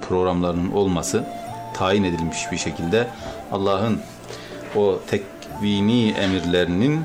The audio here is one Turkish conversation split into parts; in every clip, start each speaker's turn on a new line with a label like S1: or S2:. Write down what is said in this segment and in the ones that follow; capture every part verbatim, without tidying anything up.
S1: programlarının olması tayin edilmiş bir şekilde Allah'ın o tekvini emirlerinin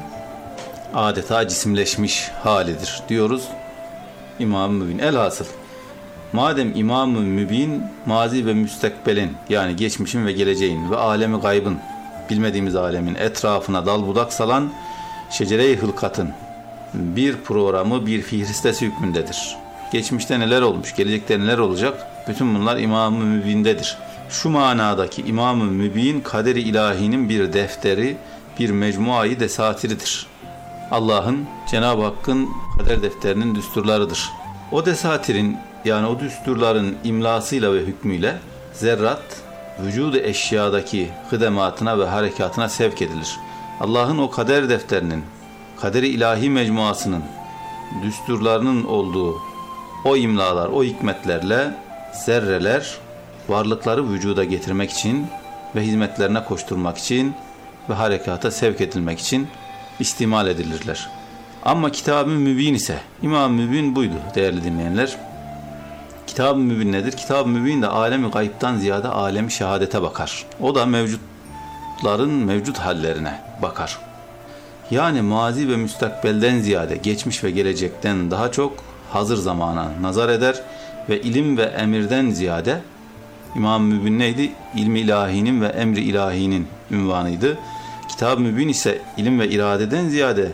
S1: adeta cisimleşmiş halidir diyoruz İmam-ı Mübin. Elhasıl madem İmam-ı Mübin mazi ve müstakbelin, yani geçmişin ve geleceğin ve alemi gaybın, bilmediğimiz alemin etrafına dal budak salan şecere-i hılkatın bir programı, bir fihristesi hükmündedir. Geçmişte neler olmuş, gelecekte neler olacak, bütün bunlar İmam-ı Mübin'dedir. Şu manadaki İmam-ı Mübin, kader-i ilahinin bir defteri, bir mecmuayı desatiridir. Allah'ın, Cenab-ı Hakk'ın kader defterinin düsturlarıdır. O desatirin, yani o düsturların imlasıyla ve hükmüyle zerrat, vücudu eşyadaki hıdematına ve harekatına sevk edilir. Allah'ın o kader defterinin, kader-i ilahi mecmuasının düsturlarının olduğu o imlalar, o hikmetlerle zerreler varlıkları vücuda getirmek için ve hizmetlerine koşturmak için ve harekata sevk edilmek için istimal edilirler. Ama Kitab-ı Mübin ise, İmam-ı Mübin buydu değerli dinleyenler. Kitab-ı Mübin nedir? Kitab-ı Mübin de alemi gayiptan ziyade alemi şehadete bakar. O da mevcutların mevcut hallerine bakar. Yani mazi ve müstakbelden ziyade geçmiş ve gelecekten daha çok hazır zamana nazar eder ve ilim ve emirden ziyade, İmam-ı Mübin neydi? İlmi ilahinin ve emri ilahinin ünvanıydı. Kitab-ı Mübin ise ilim ve iradeden ziyade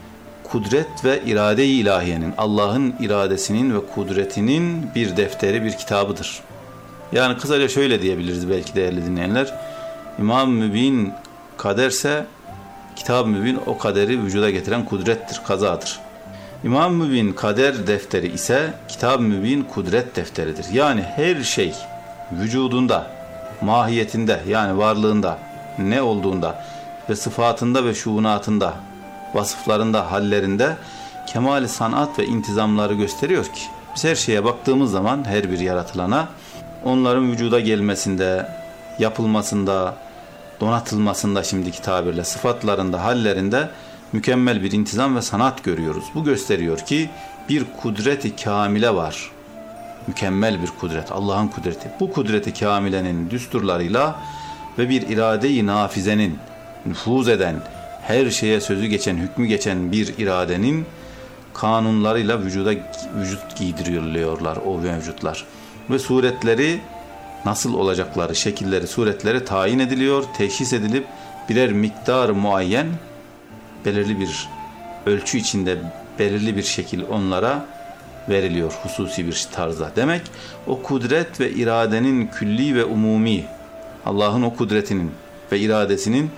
S1: kudret ve irade-i ilahiyenin, Allah'ın iradesinin ve kudretinin bir defteri, bir kitabıdır. Yani kısaca şöyle diyebiliriz belki değerli dinleyenler. İmam-ı Mübin kaderse, Kitab-ı Mübin o kaderi vücuda getiren kudrettir, kazadır. İmam-ı Mübin kader defteri ise Kitab-ı Mübin kudret defteridir. Yani her şey vücudunda, mahiyetinde, yani varlığında, ne olduğunda ve sıfatında ve şuunatında, vasıflarında, hallerinde kemal-i sanat ve intizamları gösteriyor ki biz her şeye baktığımız zaman, her bir yaratılana, onların vücuda gelmesinde, yapılmasında, donatılmasında, şimdiki tabirle sıfatlarında, hallerinde mükemmel bir intizam ve sanat görüyoruz. Bu gösteriyor ki bir kudret-i kamile var. Mükemmel bir kudret, Allah'ın kudreti. Bu kudret-i kamilenin düsturlarıyla ve bir irade-i nafizenin, nüfuz eden, her şeye sözü geçen, hükmü geçen bir iradenin kanunlarıyla vücuda vücut giydiriyorlar o mevcutlar. Ve suretleri, nasıl olacakları, şekilleri, suretleri tayin ediliyor, teşhis edilip birer miktar muayyen, belirli bir ölçü içinde belirli bir şekil onlara veriliyor hususi bir tarzda. Demek o kudret ve iradenin külli ve umumi, Allah'ın o kudretinin ve iradesinin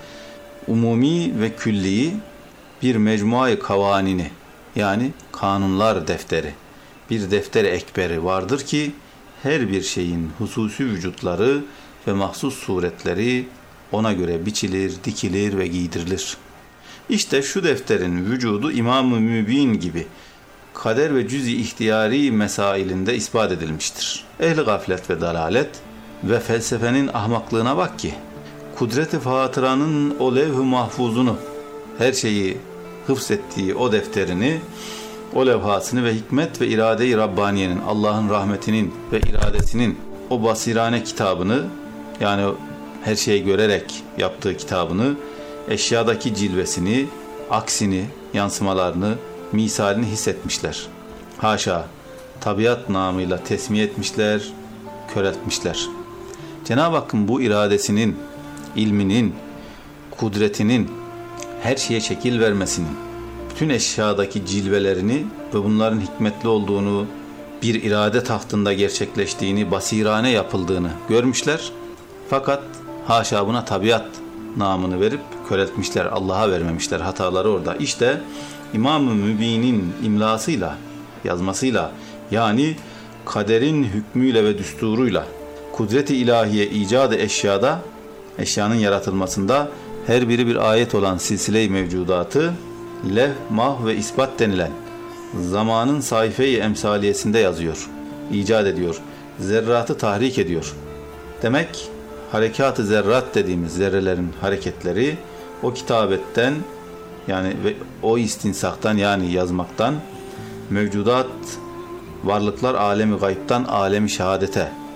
S1: umumi ve külli bir mecmuayı kavanini, yani kanunlar defteri, bir defter-i ekberi vardır ki her bir şeyin hususi vücutları ve mahsus suretleri ona göre biçilir, dikilir ve giydirilir. İşte şu defterin vücudu İmam-ı Mübin gibi kader ve cüz-i ihtiyari mesailinde ispat edilmiştir. Ehli gaflet ve dalalet ve felsefenin ahmaklığına bak ki, kudret-i fatıranın o levh-i mahfuzunu, her şeyi hıfzettiği o defterini, o levhasını ve hikmet ve irade-i Rabbaniye'nin, Allah'ın rahmetinin ve iradesinin o basirane kitabını, yani her şeyi görerek yaptığı kitabını, eşyadaki cilvesini, aksini, yansımalarını, misalini hissetmişler. Haşa, tabiat namıyla tesmiye etmişler, köreltmişler. Cenab-ı Hakk'ın bu iradesinin, ilminin, kudretinin her şeye şekil vermesinin, bütün eşyadaki cilvelerini ve bunların hikmetli olduğunu, bir irade tahtında gerçekleştiğini, basirane yapıldığını görmüşler. Fakat haşa buna tabiat namını verip köreltmişler, Allah'a vermemişler, hataları orada. İşte İmam-ı Mübin'in imlasıyla, yazmasıyla, yani kaderin hükmüyle ve düsturuyla, kudret-i ilahiye icadı eşyada, eşyanın yaratılmasında her biri bir ayet olan silsile-i mevcudatı, levh, mah ve ispat denilen zamanın sayfe-i emsaliyesinde yazıyor, icat ediyor, zerratı tahrik ediyor. Demek harekat-ı zerrat dediğimiz zerrelerin hareketleri o kitabetten, yani ve o istinsaktan, yani yazmaktan, mevcudat varlıklar alemi gayiptan alemi şehadete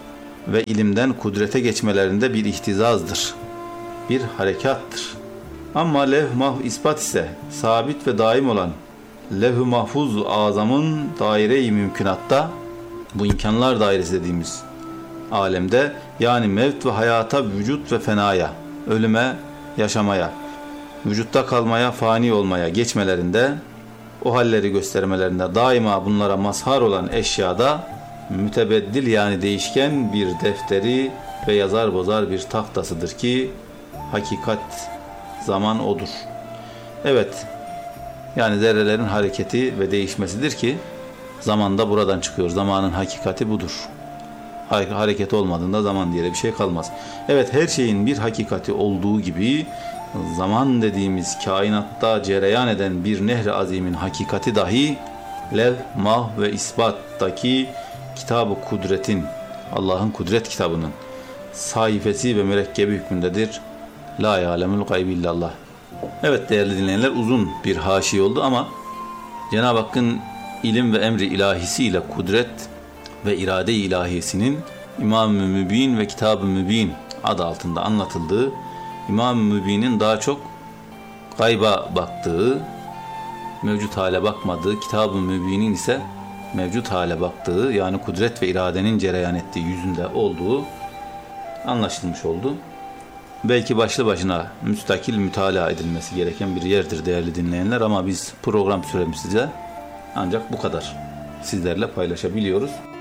S1: ve ilimden kudrete geçmelerinde bir ihtizazdır, bir harekattır. Ama levh-i mahfuz ispat ise sabit ve daim olan levh-i mahfuz azamın daire-i mümkünatta, bu imkanlar dairesi dediğimiz alemde, yani mevt ve hayata, vücut ve fenaya, ölüme, yaşamaya, vücutta kalmaya, fani olmaya geçmelerinde, o halleri göstermelerinde daima bunlara mazhar olan eşyada mütebeddil, yani değişken bir defteri ve yazar bozar bir tahtasıdır ki hakikat zaman odur. Evet, yani zerrelerin hareketi ve değişmesidir ki zaman da buradan çıkıyor. Zamanın hakikati budur. Hareket olmadığında zaman diye bir şey kalmaz. Evet, her şeyin bir hakikati olduğu gibi zaman dediğimiz kainatta cereyan eden bir nehri azimin hakikati dahi lev, mah ve isbattaki kitab-ı kudretin, Allah'ın kudret kitabının sayfası ve mürekkebi hükmündedir. La ya'lemul gaybi illallah. Evet değerli dinleyenler, uzun bir haşi oldu ama Cenab-ı Hakk'ın ilim ve emri ilahisiyle kudret ve irade-i ilahisinin İmam-ı Mübin ve Kitab-ı Mübin adı altında anlatıldığı, İmam-ı Mübin'in daha çok gayba baktığı, mevcut hale bakmadığı, Kitab-ı Mübin'in ise mevcut hale baktığı, yani kudret ve iradenin cereyan ettiği yüzünde olduğu anlaşılmış oldu. Belki başlı başına müstakil mütalaa edilmesi gereken bir yerdir değerli dinleyenler, ama biz program süremizde ancak bu kadar sizlerle paylaşabiliyoruz.